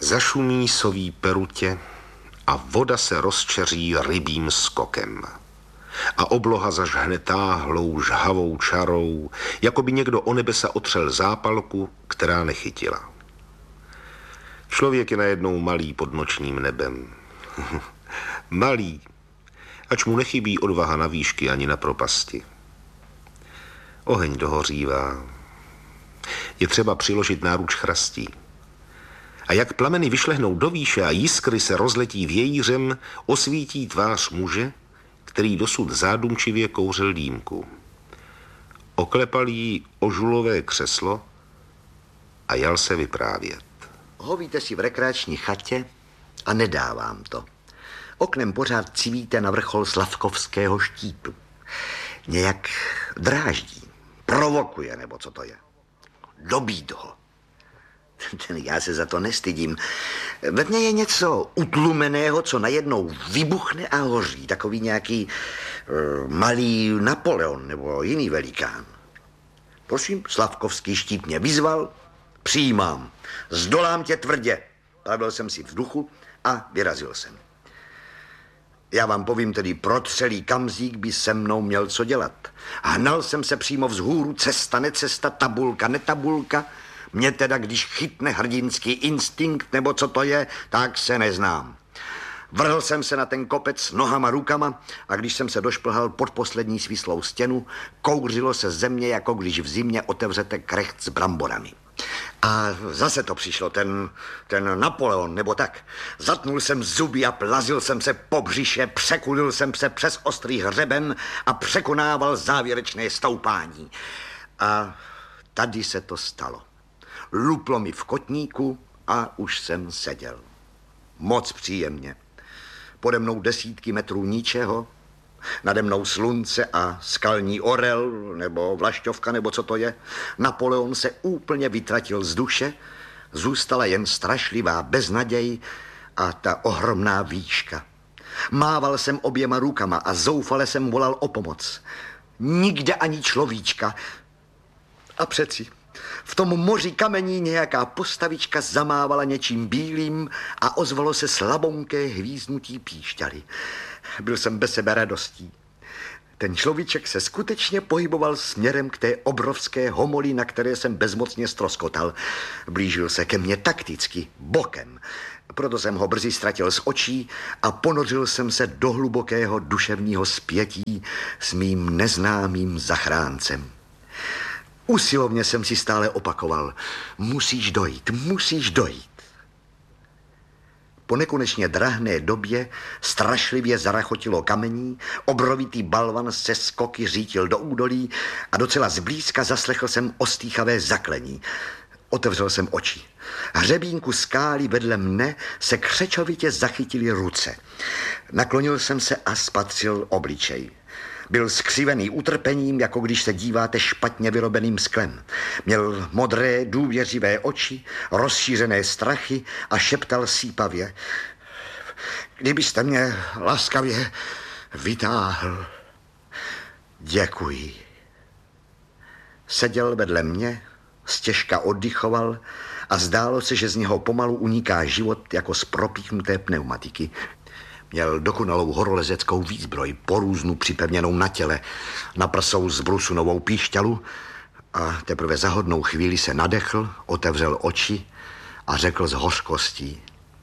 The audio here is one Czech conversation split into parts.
Zašumí soví perutě a voda se rozčeří rybím skokem. A obloha zažhne táhlou, žhavou čarou, jako by někdo o nebesa otřel zápalku, která nechytila. Člověk je najednou malý pod nočním nebem. Malý, ač mu nechybí odvaha na výšky ani na propasti. Oheň dohořívá. Je třeba přiložit náruč chrastí. A jak plameny vyšlehnou do výše a jiskry se rozletí vějířem, osvítí tvář muže, který dosud zádumčivě kouřil dýmku. Oklepal jí o žulové křeslo a jal se vyprávět. Hovíte si v rekreační chatě a nedávám to. Oknem pořád civíte na vrchol Slavkovského štítu. Nějak dráždí, provokuje, nebo co to je. Dobít ho. Já se za to nestydím. Ve mně je něco utlumeného, co najednou vybuchne a hoří. Takový nějaký malý Napoleon nebo jiný velikán. Prosím, Slavkovský štít mě vyzval, přijímám. Zdolám tě tvrdě. Pravil jsem si v duchu a vyrazil jsem. Já vám povím tedy, protřelý kamzík by se mnou měl co dělat. Hnal jsem se přímo vzhůru, cesta, necesta, tabulka, netabulka. Mě teda, když chytne hrdinský instinkt, nebo co to je, tak se neznám. Vrhl jsem se na ten kopec nohama, rukama a když jsem se došplhal pod poslední svislou stěnu, kouřilo se země, jako když v zimě otevřete krecht s bramborami. A zase to přišlo, ten Napoleon, nebo tak. Zatnul jsem zuby a plazil jsem se po břiše, překulil jsem se přes ostrý hřeben a překonával závěrečné stoupání. A tady se to stalo. Luplo mi v kotníku a už jsem seděl. Moc příjemně. Pode mnou desítky metrů ničeho, nade mnou slunce a skalní orel, nebo vlašťovka, nebo co to je. Napoleon se úplně vytratil z duše, zůstala jen strašlivá beznaděj a ta ohromná výška. Mával jsem oběma rukama a zoufale jsem volal o pomoc. Nikde ani človíčka. A přeci v tom moři kamení nějaká postavička zamávala něčím bílým a ozvalo se slabonké hvíznutí píšťaly. Byl jsem bez sebe radostí. Ten človíček se skutečně pohyboval směrem k té obrovské homoli, na které jsem bezmocně ztroskotal. Blížil se ke mně takticky, bokem. Proto jsem ho brzy ztratil z očí a ponořil jsem se do hlubokého duševního spětí s mým neznámým zachráncem. Usilovně jsem si stále opakoval, musíš dojít, musíš dojít. Po nekonečně drahné době strašlivě zarachotilo kamení, obrovitý balvan se skoky řítil do údolí a docela zblízka zaslechl jsem ostýchavé zaklení. Otevřel jsem oči. Hřebínku skály vedle mne se křečovitě zachytily ruce. Naklonil jsem se a spatřil obličej. Byl skřivený utrpením, jako když se díváte špatně vyrobeným sklem. Měl modré, důvěřivé oči, rozšířené strachy a šeptal sípavě. Kdybyste mě laskavě vytáhl. Děkuji. Seděl vedle mě, stěžka oddychoval a zdálo se, že z něho pomalu uniká život jako z propíchnuté pneumatiky. Měl dokonalou horolezeckou výzbroj, porůznu připevněnou na těle, na prsou zbrusu novou píšťalu a teprve za hodnou chvíli se nadechl, otevřel oči a řekl s hořkostí.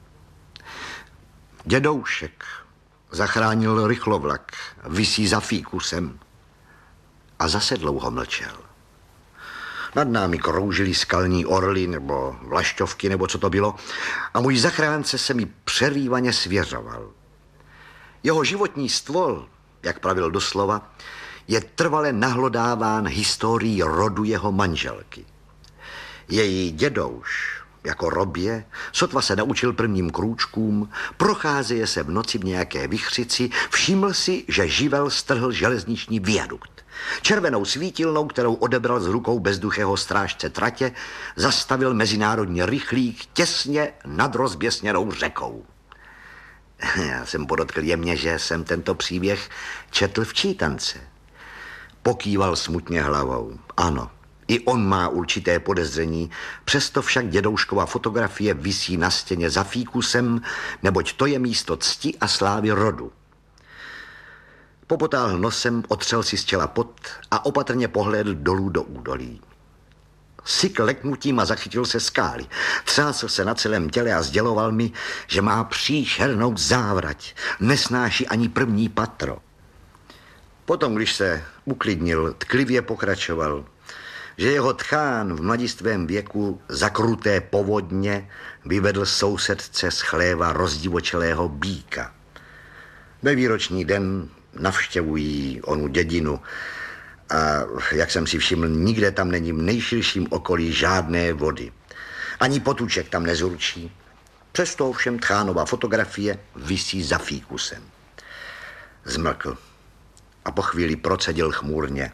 Dědoušek zachránil rychlovlak, visí za fíkusem. A zase dlouho mlčel. Nad námi kroužily skalní orly nebo vlašťovky, nebo co to bylo, a můj zachránce se mi přerývaně svěřoval. Jeho životní stvor, jak pravil doslova, je trvale nahlodáván historií rodu jeho manželky. Její dědouš, jako robě, sotva se naučil prvním krůčkům, procházeje se v noci v nějaké vichřici, všiml si, že živel strhl železniční viadukt. Červenou svítilnou, kterou odebral z rukou bezduchého strážce tratě, zastavil mezinárodní rychlík těsně nad rozběsněnou řekou. Já jsem podotkl jemně, že jsem tento příběh četl v čítance. Pokýval smutně hlavou. Ano, I on má určité podezření, přesto však dědouškova fotografie visí na stěně za fíkusem, neboť to je místo cti a slávy rodu. Popotáhl nosem, otřel si z čela pot a opatrně pohlédl dolů do údolí. Syk leknutím a zachytil se skály. Třásl se na celém těle a sděloval mi, že má příšernou závrať. Nesnáší ani první patro. Potom, když se uklidnil, tklivě pokračoval, že jeho tchán v mladistvém věku za kruté povodně vyvedl sousedce z chléva rozdivočelého býka. Ve výroční den navštěvují onu dědinu a, jak jsem si všiml, nikde tam není v nejširším okolí žádné vody. Ani potůček tam nezurčí. Přesto ovšem tchánova fotografie visí za fíkusem. Zmlkl a po chvíli procedil chmurně.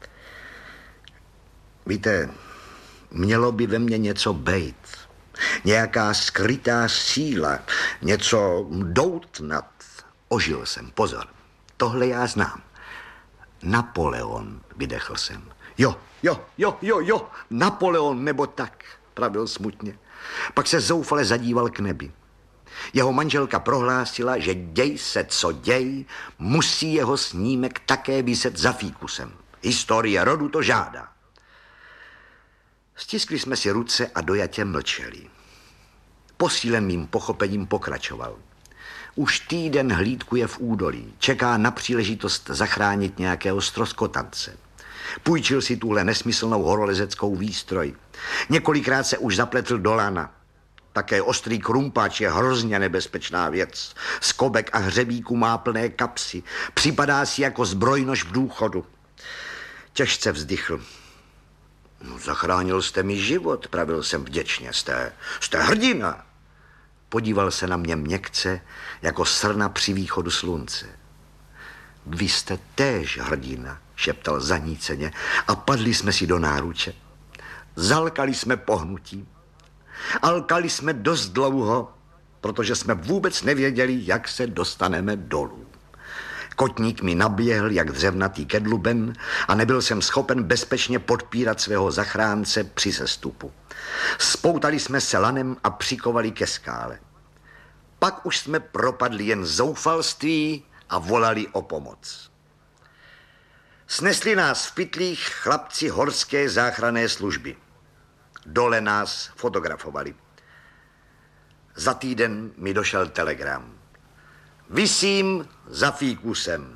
Víte, mělo by ve mně něco bejt. Nějaká skrytá síla, něco doutnat. Ožil jsem, pozor, tohle já znám. Napoleon, vydechl jsem. Jo, Napoleon nebo tak, pravil smutně. Pak se zoufale zadíval k nebi. Jeho manželka prohlásila, že děj se co děj, musí jeho snímek také viset za fíkusem. Historie rodu to žádá. Stiskli jsme si ruce a dojatě mlčeli. Posílen mým pochopením pokračoval. Už týden hlídkuje v údolí, čeká na příležitost zachránit nějakého ztroskotance. Půjčil si tuhle nesmyslnou horolezeckou výstroj. Několikrát se už zapletl do lana. Také ostrý krumpáč je hrozně nebezpečná věc. Skobek a hřebíku má plné kapsy. Připadá si jako zbrojnož v důchodu. Těžce vzdychl. No, zachránil jste mi život, pravil jsem vděčně. Jste hrdina. Podíval se na mě měkce, jako srna při východu slunce. Vy jste též hrdina, šeptal zaníceně a padli jsme si do náruče. Zalkali jsme pohnutím. Alkali jsme dost dlouho, protože jsme vůbec nevěděli, jak se dostaneme dolů. Kotník mi naběhl jak dřevnatý kedluben a nebyl jsem schopen bezpečně podpírat svého zachránce při sestupu. Spoutali jsme se lanem a přikovali ke skále. Pak už jsme propadli jen zoufalství a volali o pomoc. Snesli nás v pytlích chlapci horské záchranné služby. Dole nás fotografovali. Za týden mi došel telegram. Visím za fíkusem.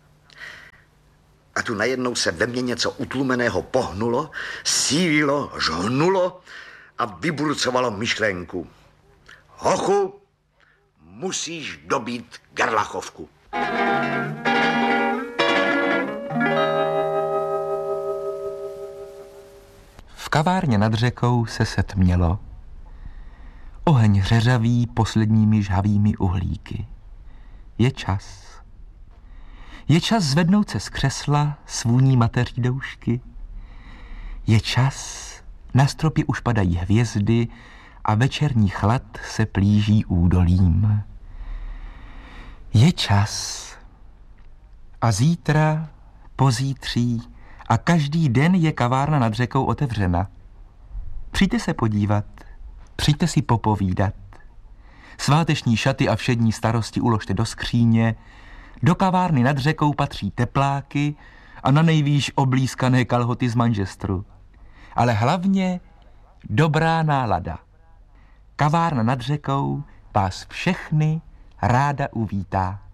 A tu najednou se ve mně něco utlumeného pohnulo, sílilo, žhnulo a vyburcovalo myšlenku. Hochu, musíš dobít Gerlachovku. V kavárně nad řekou se setmělo. Oheň řeřaví posledními žhavými uhlíky. Je čas. Je čas zvednout se z křesla s vůní mateří doušky. Je čas, na stropě už padají hvězdy a večerní chlad se plíží údolím. Je čas. A zítra, pozítří a každý den je kavárna nad řekou otevřena. Přijďte se podívat, přijďte si popovídat. Sváteční šaty a všední starosti uložte do skříně, do kavárny nad řekou patří tepláky a na nejvýš oblízkané kalhoty z Manchesteru. Ale hlavně dobrá nálada. Kavárna nad řekou vás všechny ráda uvítá.